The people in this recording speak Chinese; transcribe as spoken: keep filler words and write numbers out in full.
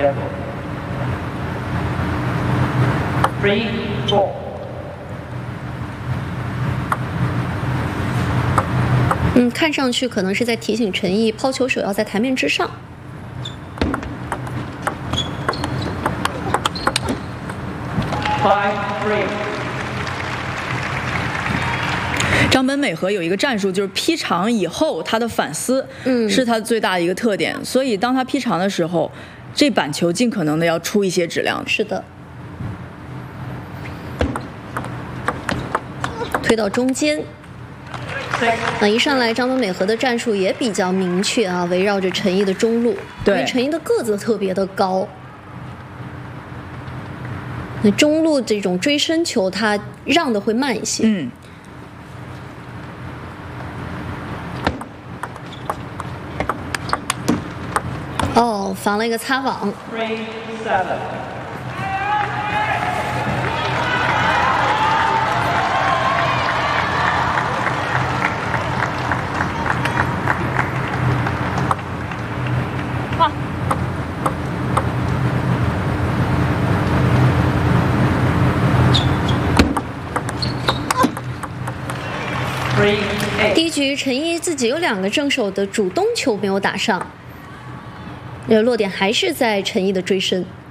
Careful. Three, four. 嗯，看上去可能是在提醒陈毅抛球手要在台面之上。 Five, three. 张本美和有一个战术，就是劈长以后他的反思，嗯，是他最大的一个特点。所以当他劈长的时候，这板球尽可能的要出一些质量。 是的。推到中间。那一上来，张本美和的战术也比较明确啊，围绕着陈毅的中路，因为陈毅的个子特别的高。那中路这种追身球，他让的会慢一些。 嗯。 哦，防了一个擦网。 Three, seven. 第一局陈毅自己有两个正手的主动球没有打上，呃，落点还是在陈毅的追身。